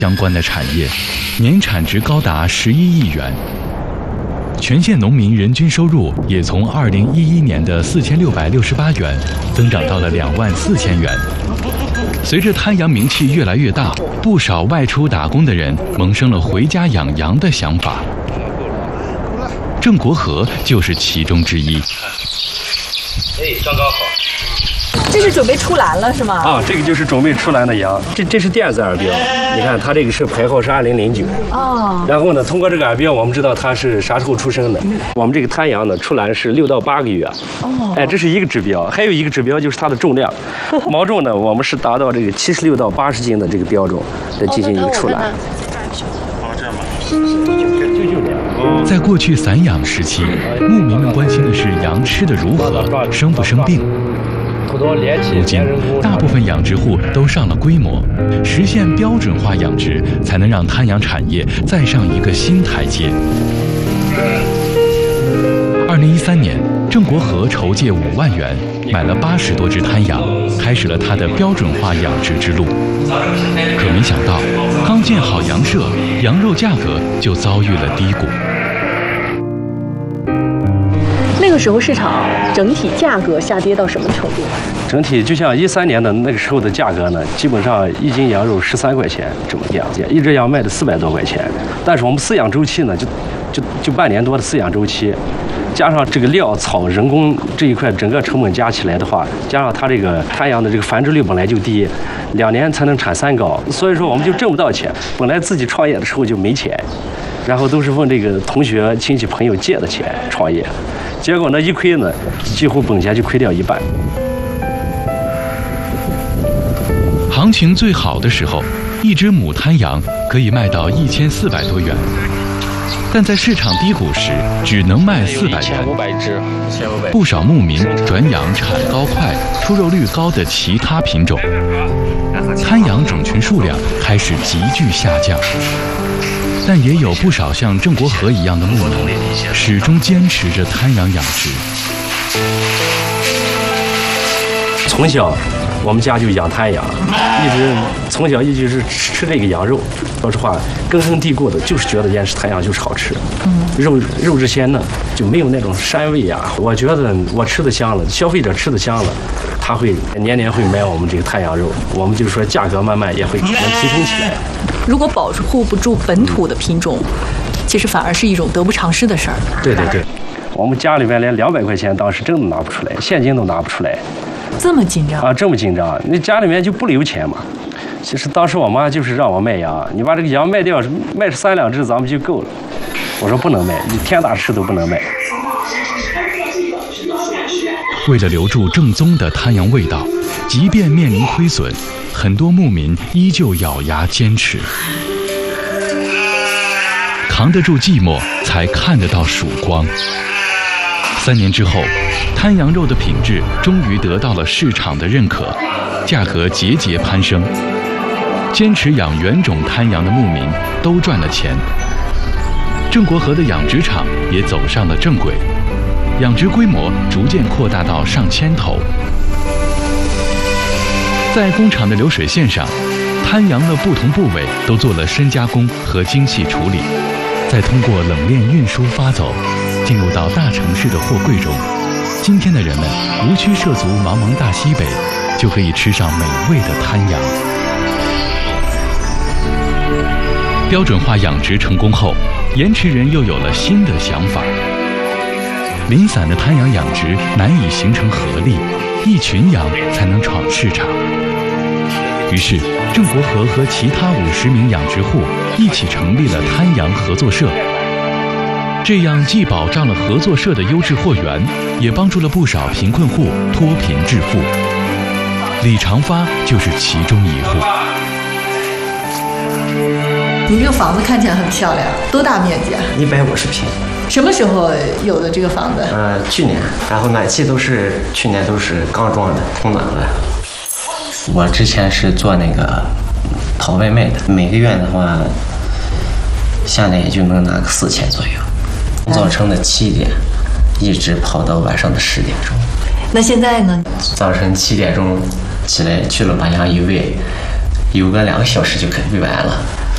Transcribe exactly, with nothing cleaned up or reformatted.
相关的产业，年产值高达十一亿元。全县农民人均收入也从二零一一年的四千六百六十八元增长到了两万四千元。随着滩羊名气越来越大，不少外出打工的人萌生了回家养羊的想法。郑国和就是其中之一。 哎，刚刚好。 这是准备出栏了是吗？ 啊，这个就是准备出栏的羊。这这是电子耳标，你看它这个是牌号是二零零九。哦。然后呢，通过这个耳标，我们知道它是啥时候出生的。我们这个滩羊呢，出栏是六到八个月。哦。哎，这是一个指标，还有一个指标就是它的重量。毛重呢，我们是达到这个七十六到八十斤的这个标准来进行一个出栏。 哦，这样吧。 在过去散养时期，牧民们关心的是羊吃的如何，生不生病。如今，大部分养殖户都上了规模，实现标准化养殖，才能让滩羊产业再上一个新台阶。二零一三年，郑国和筹借五万元，买了八十多只滩羊，开始了他的标准化养殖之路。可没想到，刚建好羊舍，羊肉价格就遭遇了低谷。 那个时候市场整体价格下跌到什么程度？ 整体就像一三年的那个时候的价格呢，基本上一斤羊肉十三块钱这么样，一只羊卖的四百多块钱。但是我们饲养周期呢，就就就半年多的饲养周期，加上这个料、草、人工这一块整个成本加起来的话，加上它这个滩羊的这个繁殖率本来就低，两年才能产三羔，所以说我们就挣不到钱。本来自己创业的时候就没钱，然后都是问这个同学、亲戚、朋友借的钱创业。结果呢，一亏呢，几乎本钱就亏掉一半。 行情最好的时候，一只母滩羊可以卖到一千四百多元，但在市场低谷时，只能卖四百元。不少牧民转养产高快、出肉率高的其他品种，滩羊种群数量开始急剧下降。但也有不少像郑国和一样的牧民，始终坚持着滩羊养殖。 从小，我们家就养滩羊，一直从小一直是吃这个羊肉。说实话，根深蒂固的就是觉得燕市滩羊就是好吃，肉肉质鲜嫩，就没有那种膻味呀。我觉得我吃的香了，消费者吃的香了，他会年年会买我们这个滩羊肉。我们就是说价格慢慢也会能提升起来。 如果保护不住本土的品种，其实反而是一种得不偿失的事儿。 对对对，我们家里面连两百块钱当时真的拿不出来，现金都拿不出来。 这么紧张啊？这么紧张，那家里面就不留钱嘛。其实当时我妈就是让我卖羊，你把这个羊卖掉，卖三两只咱们就够了。我说不能卖，你天大事都不能卖。 为了留住正宗的滩羊味道，即便面临亏损，很多牧民依旧咬牙坚持，扛得住寂寞，才看得到曙光。三年之后，滩羊肉的品质终于得到了市场的认可，价格节节攀升。坚持养原种滩羊的牧民都赚了钱，郑国和的养殖场也走上了正轨，养殖规模逐渐扩大到上千头。在工厂的流水线上，滩羊的不同部位都做了深加工和精细处理，再通过冷链运输发走，进入到大城市的货柜中。今天的人们无需涉足茫茫大西北，就可以吃上美味的滩羊。标准化养殖成功后，盐池人又有了新的想法。零散的滩羊养殖难以形成合力，一群羊才能闯市场。于是，郑国和和其他五十名养殖户一起成立了滩羊合作社。这样既保障了合作社的优质货源，也帮助了不少贫困户脱贫致富。李长发就是其中一户。 你这个房子看起来很漂亮，多大面积啊？ 一百五十平。 什么时候有的这个房子？ 呃，去年，然后暖气都是去年都是刚装的，通暖的。我之前是做那个跑外卖的，每个月的话，下来也就能拿个四千左右。早晨的七点，一直跑到晚上的十点钟。 那现在呢？ 早晨七点钟起来去了把羊一喂，有个两个小时就可以喂完了。